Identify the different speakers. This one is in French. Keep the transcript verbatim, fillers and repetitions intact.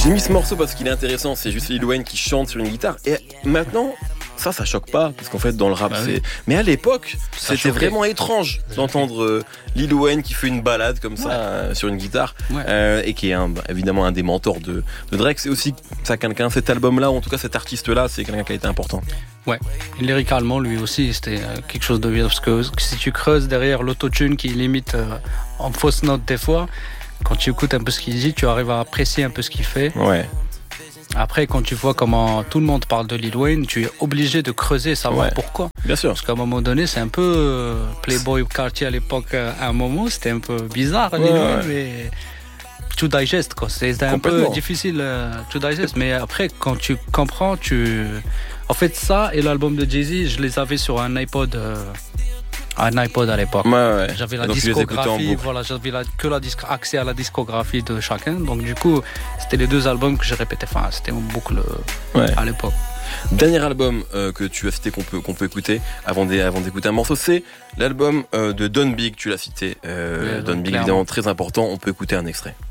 Speaker 1: J'ai mis ce morceau parce qu'il est intéressant, c'est juste Lil Wayne qui chante sur une guitare. Et maintenant, ça, ça choque pas, parce qu'en fait, dans le rap, bah c'est... Oui. Mais à l'époque, ça c'était choquait. Vraiment étrange d'entendre euh, Lil Wayne qui fait une balade comme ça, ouais. euh, sur une guitare, ouais. euh, et qui est un, bah, évidemment un des mentors de, de Drake. C'est aussi ça, quelqu'un, cet album-là, ou en tout cas cet artiste-là, c'est quelqu'un qui a été important.
Speaker 2: Ouais, et lyricalement, lui aussi, c'était euh, quelque chose de bien, parce que si tu creuses derrière l'autotune qui limite euh, en fausse note des fois, quand tu écoutes un peu ce qu'il dit, tu arrives à apprécier un peu ce qu'il fait.
Speaker 1: Ouais.
Speaker 2: Après, quand tu vois comment tout le monde parle de Lil Wayne, tu es obligé de creuser, savoir ouais. pourquoi.
Speaker 1: Bien sûr.
Speaker 2: Parce qu'à un moment donné, c'est un peu euh, Playboy Cartier à l'époque, à un moment, c'était un peu bizarre, ouais, Lil Wayne, ouais. mais to digest, quoi. C'était un peu difficile euh, to digest. Mais après, quand tu comprends, tu... En fait, ça et l'album de Jay-Z, je les avais sur un iPod... Euh... Un iPod à l'époque.
Speaker 1: Ouais, ouais.
Speaker 2: J'avais la donc discographie, voilà, j'avais la, que la disque, accès à la discographie de chacun. Donc du coup, c'était les deux albums que je répétais. Enfin, c'était en boucle ouais. à l'époque.
Speaker 1: Dernier album euh, que tu as cité qu'on peut qu'on peut écouter avant, des, avant d'écouter un morceau, c'est l'album euh, de Don Big. Tu l'as cité. Euh, ouais, Don Big, clairement. Évidemment très important. On peut écouter un extrait.